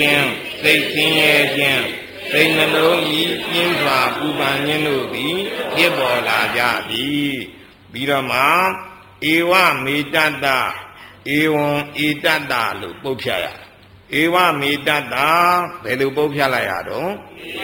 စိတ်ဆင်းရဲခြင်းစိတ်နှလုံးဤပြင်းစွာပူပန်ခြင်းတို့သည်ဖြစ်ပေါ်လာကြသည်ပြီးတော့မှဧဝမေတ္တဧဝံဧတ္တလို့ပုတ်ဖြတ်ရဧဝမေတ္တဘယ်လိုပုတ်ဖြတ်လိုက်ရတော့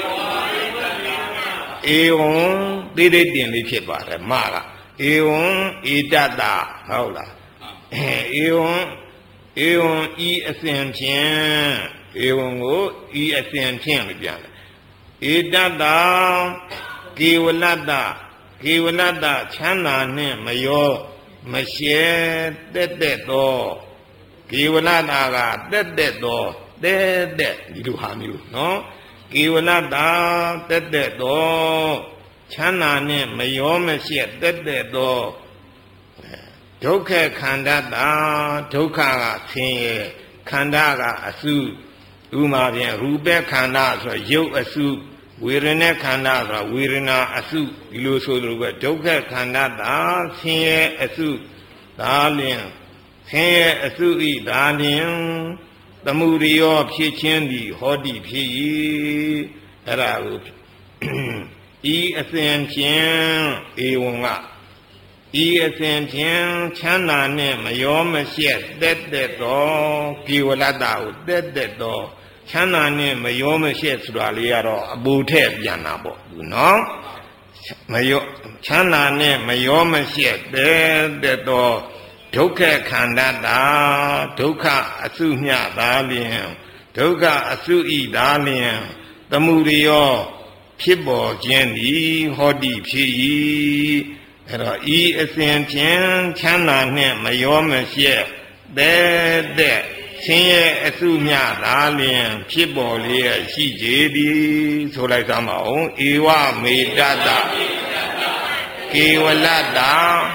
ဧဝံတိတိတင်လေးဖြစ်သွားတယ်မကဧဝံဧတ္တဟုတ်လားဧဝံဤအစဉ်ဖြင့်ဧဝံကိုဤအစဉ်ဖြင့်လို့ပြန်တယ်ဧတ္တကေဝလတ္တချမ်းသာနှင့်မရောမရှဲတက်သောကေဝလတ္တကတက်သောတက်ဒီလိုဟာမျိုးနော်ကေဝလတ္တတက်သောချမ်းသာနှင့်မရောမရှက်တက်သောဒုက္ခခန္ဓာတာဒုက္ခကဆင်းရဲခန္ဓာကအစုဥမာဖြင့်ရူပခန္ဓာဆိုရုပ်အစုဝေဒနာခန္ဓာဆိုဝေဒနာအစုဒီလိုဆိုလိုပဲဒုက္ခခန္ဓာတာဆင်းရဲအစုဒါလျင်ဆင်းရဲအစုဤဒါလျင်သမုဒိယောဖြစ်ခြင်းသည်ဟောတိဖြစ်၏အဲ့ဒါကိုဤအစဉ်ဖြင့်ဧဝံကဤအစဉ်ဖြင့်ချမ်းသာနှင့်မရောမရှက်တက်သောကေဝလတ္တကိုတက်သောချမ်းသာနှင့်မရောမရှက်ဆိုတာလေးကတော့အပူထက်ပြန်တာပေါ့သူနော်မရောချမ်းသာနှင့်မရောမရှက်တက်သောဒုက္ခခန္ဓာတာဒုက္ခအစုမျှသာလျင်ဒုက္ခအစုဤသာလျင်သမုဒိယောဖြစ်ပေါ်ခြင်းသည်ဟောတိဖြစ်၏အဲ့တော့ဤအစဉ်ဖြင့်ချမ်းသာနှင့်မရောမရှက်တက်ဆင်းရဲအစုမျှသာလျင်ဖြစ်ပေါ်လျက်ရှိကြသည်ဆိုလိုက်သမ်းပါဦးဧဝမေတ္တကေဝလတ္တ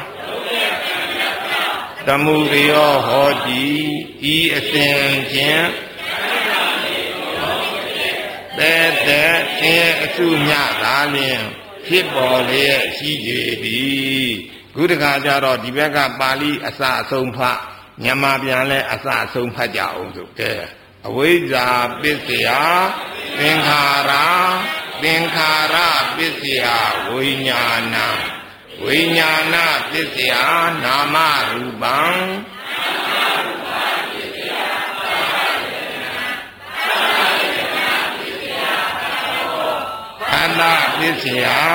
သမုဒယောဟောတိဤအစဉ်ဖြင့်တက်ဆင်းရဲအစုမျှသာလျင်ဖြစ်ပေါ်လျက်ရှိကြသည်ခုတခါကျတော့ဒီဘက်ကပါဠိအစအဆုံးဖတ်မြန်မာပြန်လဲအစအဆုံးဖတ်ကြအောင်ဆိုကဲအဝိဇ္ဇာပစ္စယသင်္ခါရပစ္စယဝိညာဏပစ္စယနာမရူပံခန္ဓာပစ္စယ